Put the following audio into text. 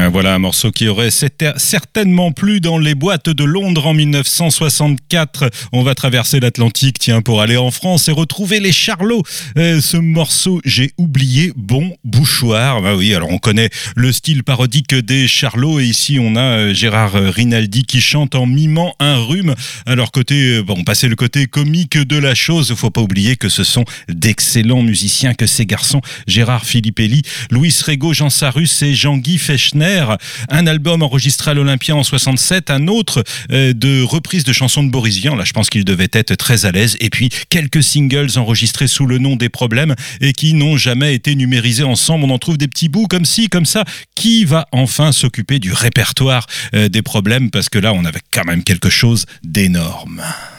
Voilà un morceau qui aurait certainement plu dans les boîtes de Londres en 1964. On va traverser l'Atlantique, pour aller en France et retrouver les Charlots. Ce morceau, j'ai oublié, bon bouchoir. Bah oui, alors on connaît le style parodique des Charlots et ici on a Gérard Rinaldi qui chante en mimant un rhume. Alors passer le côté comique de la chose, faut pas oublier que ce sont d'excellents musiciens que ces garçons. Gérard Filippelli, Louis Rego, Jean Sarus et Jean-Guy Fechner. Un album enregistré à l'Olympia en 67, un autre de reprise de chansons de Boris Vian. Là, je pense qu'il devait être très à l'aise. Et puis, quelques singles enregistrés sous le nom des Problèmes et qui n'ont jamais été numérisés ensemble. On en trouve des petits bouts comme ci, comme ça. Qui va enfin s'occuper du répertoire des Problèmes? Parce que là, on avait quand même quelque chose d'énorme.